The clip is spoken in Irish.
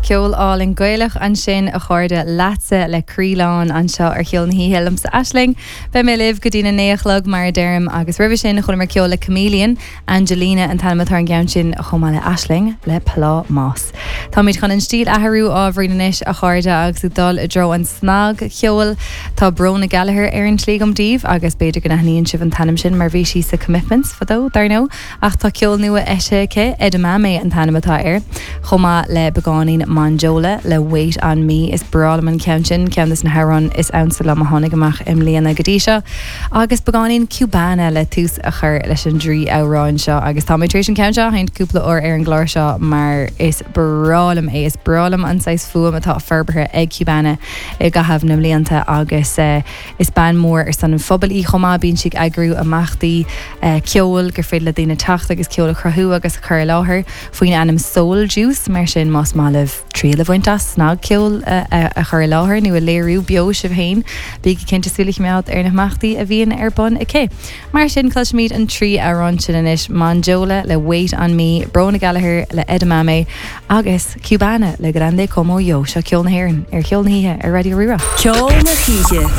ceol áil in Gaelach an sin a chuirde lása le críláin an seo ar cheol na híhelm sa Aisling. Be mé libh go dtína néachlog mar derm agus ribh sin chun mar ceol le Chameleon, Angelina an tanamatar an gceann sin a chomá le Aisling le Plá Más. Tá míid chun an stíl athrú ábhrínanis a chuirde agus dul i dro an snag ceol tá Brona Gallagher ar an tlígam díomh agus beidir go nathníonn sibh an tanam sin mar bhí sí sa commitments fadó dar nó ach tá ceol nua eise ce edamame an tanamatá ar chomá le begánín Manjola le Wait on Me is bralam an ceantin ceantas na Haran is ansa le mahonig amach im líana godíise agus begánín Cubana le tús a chur leis an drí áráin seo agus tá métrééis an ceanse haint cúpla ó ar an gláir seo mar is bralam is bralam an sais fuam atá ferberthe ag Cubana i gahabh na mlíanta agus is ban mór ar san an phobal í chomá bín siag agrú amachtaí ceol gur féad le daoine tacht agus ceol a chrathú agus a chur láthair faoin anam soul juice mar sin más málah trí le bhaintas snag ceol a chur láthair nu a léirú bio sibh hain bí cinnte súlaich mead ar na machtaí a bhíon ar bun icé. Mar sin cluis míad an trí árán sin inis Manjola le Wait on Me, Brona Gallagher le Edamame agus Cubana le Grande Como Yo seo ceol na hÉireann ar cheol na híthe ar Radio Rira. Ceol na híthe.